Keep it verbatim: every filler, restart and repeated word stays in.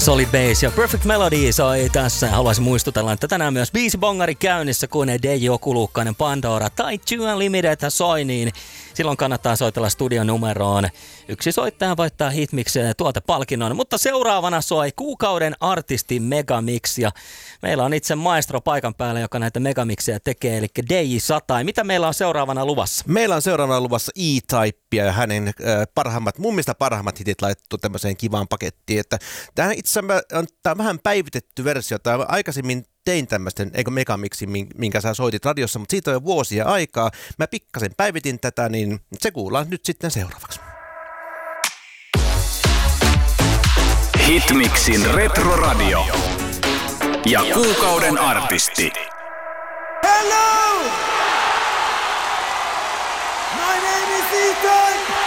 Solid Bass ja Perfect Melody soi tässä. Haluaisin muistutella, että tänään myös biisi bongari käynnissä, kun Deji Okulukkainen Pandora tai Two Unlimited soi, niin silloin kannattaa soitella studionumeroon. Yksi soittaja voittaa Hitmix tuotepalkinnon, mutta seuraavana soi kuukauden artisti Megamix ja meillä on itse maestro paikan päällä, joka näitä Megamixejä tekee, eli Deji Satai. Mitä meillä on seuraavana luvassa? Meillä on seuraavana luvassa E-Typea ja hänen äh, parhaimmat, mun mielestä parhaimmat hitit laitettu tämmöiseen kivaan pakettiin, että tähän itse on tämä vähän päivitetty versio. Tämä aikaisemmin tein tämmöisten, eikö Megamixin, minkä sä soitit radiossa, mutta siitä on jo vuosia aikaa. Mä pikkasen päivitin tätä, niin se kuullaan nyt sitten seuraavaksi. Hitmixin Retroradio ja kuukauden artisti. Hello! My name is Ethan!